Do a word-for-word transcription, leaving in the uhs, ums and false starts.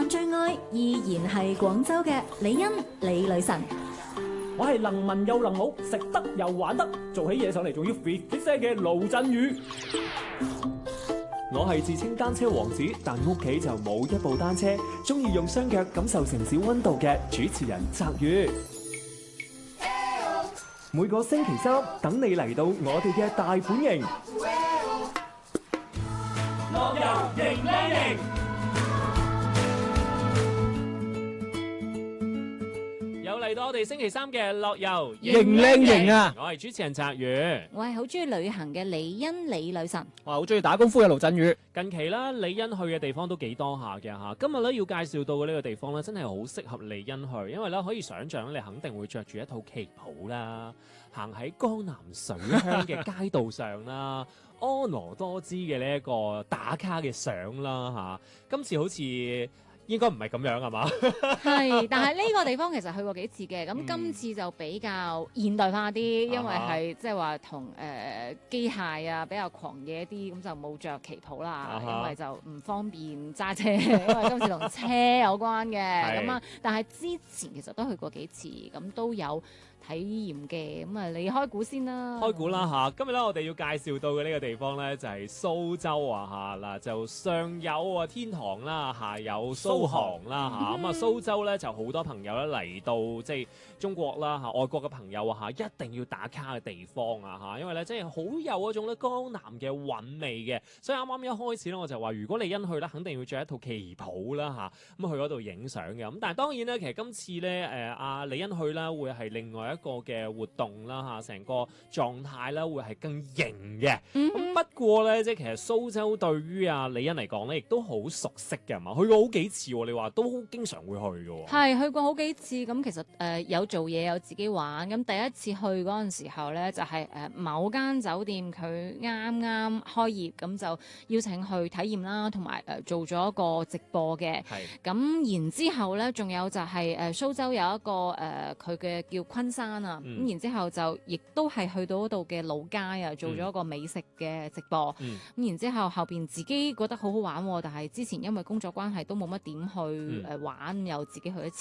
但最愛依然係廣州嘅李欣李女神。 我係能文又能武，食得又玩得，做起嘢上嚟仲要 fit fit 聲嘅盧振宇。 我係自稱單車王子，但屋企就冇一部單車，中意用雙腳感受城市溫度嘅主持人澤宇。每個星期三等你嚟到我哋嘅大本營， 樂遊型靚型。 又嚟到我哋星期三嘅樂遊型靚型啊！ 我係主持人澤宇， 我係好中意旅行嘅李欣李女神。 我係好中意打功夫嘅盧振宇。 近期啦，李欣去嘅地方都幾多下嘅嚇。今日咧要介紹到嘅呢個地方咧，真係好適合李欣去，因為咧可以想像你肯定會着住一套旗袍啦，行喺江南水鄉嘅街道上啦，婀娜多姿嘅呢一個打卡嘅相啦嚇。今次好似應該唔係咁樣係嘛？ 係，但係呢個地方其實去過幾次嘅，咁今次就比較現代化啲，因為係即係話同誒機械啊比較狂野啲，咁就冇着旗袍啦，因為就唔方便揸車，因為今次同車有關嘅，咁啊，但係之前其實都去過幾次，咁都有體驗嘅，咁啊你開估先啦。 開估啦嚇，今日咧我哋要介紹到嘅呢個地方咧就係蘇州啊嚇，嗱就上有啊天堂啦，下有蘇杭啦嚇，咁啊蘇州咧就好多朋友咧嚟到即係中國啦嚇，外國嘅朋友啊嚇，一定要打卡嘅地方啊嚇，因為咧即係好有嗰種咧江南嘅韻味嘅，所以啱啱一開始咧我就話，如果你欣去咧，肯定要着一套旗袍啦嚇，咁去嗰度影相嘅，咁但係當然咧，其實今次咧誒阿李欣去咧會係另外一個嘅活動啦嚇，成個狀態咧會係更型嘅。咁、嗯、不過咧，即係其實蘇州對於阿李欣嚟講咧，亦都好熟悉嘅嘛，去過好幾次喎。你話都經常會去嘅喎。 係去過好幾次，咁其實誒、呃、有做嘢有自己玩。咁第一次去嗰陣時候咧，就係、是、誒、呃、某間酒店佢啱啱開業，咁就邀請去體驗啦，同埋誒做咗一個直播嘅。係。咁然之後咧，仲有就係、是、誒、呃、蘇州有一個誒佢嘅叫昆山啊。咁、嗯、然之後就亦都係去到嗰度嘅老街啊，做咗一個美食嘅直播。咁、嗯、然之後後邊自己覺得好好玩，但係之前因為工作關係都冇乜點去誒玩，又自己去一次。